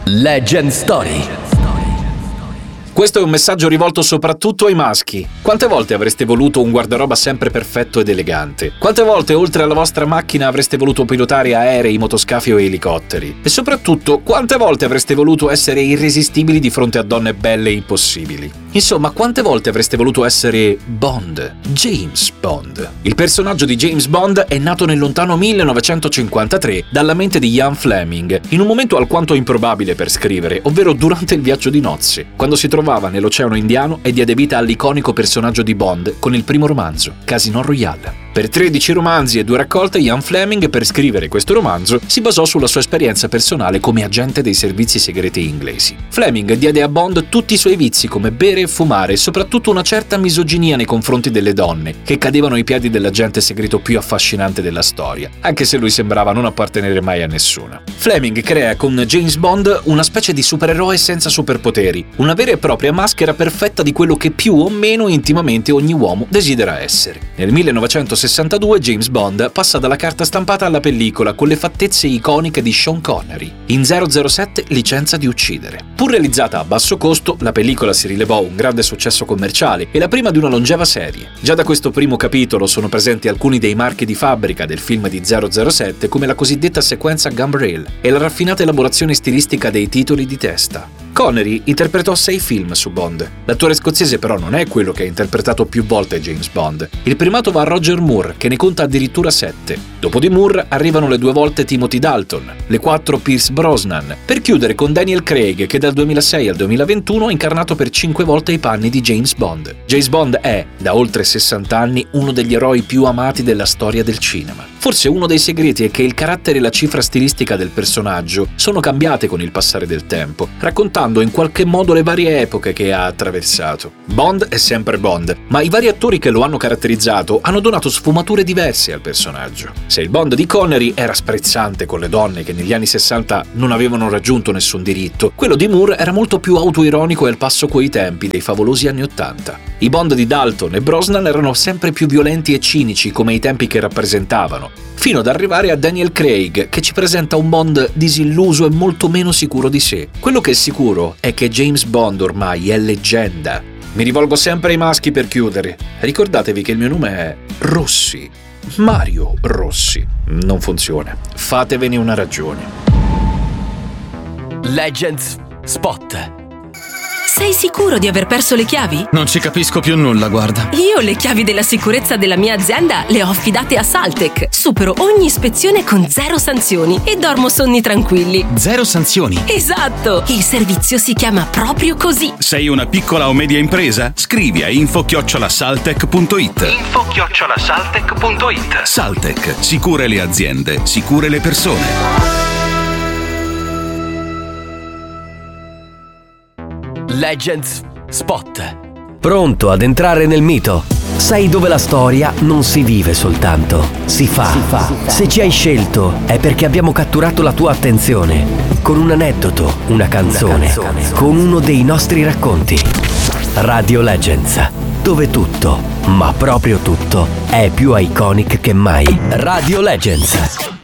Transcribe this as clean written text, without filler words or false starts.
Legend Story. Questo è un messaggio rivolto soprattutto ai maschi. Quante volte avreste voluto un guardaroba sempre perfetto ed elegante? Quante volte, oltre alla vostra macchina, avreste voluto pilotare aerei, motoscafi o elicotteri? E soprattutto, quante volte avreste voluto essere irresistibili di fronte a donne belle e impossibili? Insomma, quante volte avreste voluto essere Bond? James Bond. Il personaggio di James Bond è nato nel lontano 1953 dalla mente di Ian Fleming, in un momento alquanto improbabile per scrivere, ovvero durante il viaggio di nozze, quando si trovava nell'Oceano Indiano e diede vita all'iconico personaggio di Bond con il primo romanzo, Casino Royale. Per 13 romanzi e 2 raccolte, Ian Fleming, per scrivere questo romanzo, si basò sulla sua esperienza personale come agente dei servizi segreti inglesi. Fleming diede a Bond tutti i suoi vizi come bere e fumare e soprattutto una certa misoginia nei confronti delle donne, che cadevano ai piedi dell'agente segreto più affascinante della storia, anche se lui sembrava non appartenere mai a nessuna. Fleming crea con James Bond una specie di supereroe senza superpoteri, una vera e propria maschera perfetta di quello che più o meno intimamente ogni uomo desidera essere. Nel 1962 James Bond passa dalla carta stampata alla pellicola con le fattezze iconiche di Sean Connery. In 007 Licenza di uccidere. Pur realizzata a basso costo, la pellicola si rilevò un grande successo commerciale e la prima di una longeva serie. Già da questo primo capitolo sono presenti alcuni dei marchi di fabbrica del film di 007, come la cosiddetta sequenza Gum Rail e la raffinata elaborazione stilistica dei titoli di testa. Connery interpretò 6 film su Bond. L'attore scozzese però non è quello che ha interpretato più volte James Bond. Il primato va a Roger Moore, che ne conta addirittura 7. Dopo di Moore arrivano le 2 volte Timothy Dalton, le 4 Pierce Brosnan, per chiudere con Daniel Craig, che dal 2006 al 2021 ha incarnato per 5 volte i panni di James Bond. James Bond è, da oltre 60 anni, uno degli eroi più amati della storia del cinema. Forse uno dei segreti è che il carattere e la cifra stilistica del personaggio sono cambiate con il passare del tempo, raccontando in qualche modo le varie epoche che ha attraversato. Bond è sempre Bond, ma i vari attori che lo hanno caratterizzato hanno donato sfumature diverse al personaggio. Se il Bond di Connery era sprezzante con le donne che negli anni 60 non avevano raggiunto nessun diritto, quello di Moore era molto più autoironico e al passo coi tempi dei favolosi anni 80. I Bond di Dalton e Brosnan erano sempre più violenti e cinici come i tempi che rappresentavano, fino ad arrivare a Daniel Craig, che ci presenta un Bond disilluso e molto meno sicuro di sé. Quello che è sicuro è che James Bond ormai è leggenda. Mi rivolgo sempre ai maschi per chiudere. Ricordatevi che il mio nome è Rossi. Mario Rossi. Non funziona. Fatevene una ragione. Legends Spot. Sei sicuro di aver perso le chiavi? Non ci capisco più nulla, guarda. Io le chiavi della sicurezza della mia azienda le ho affidate a Saltec. Supero ogni ispezione con 0 sanzioni e dormo sonni tranquilli. 0 sanzioni? Esatto! Il servizio si chiama proprio così. Sei una piccola o media impresa? Scrivi a info@saltec.it. info@saltec.it. Saltec, sicure le aziende, sicure le persone. Legends Spot. Pronto ad entrare nel mito? Sai dove la storia non si vive soltanto, si fa. Se ci hai scelto è perché abbiamo catturato la tua attenzione con un aneddoto, una canzone, con uno dei nostri racconti. Radio Legends, dove tutto, ma proprio tutto, è più iconic che mai. Radio Legends.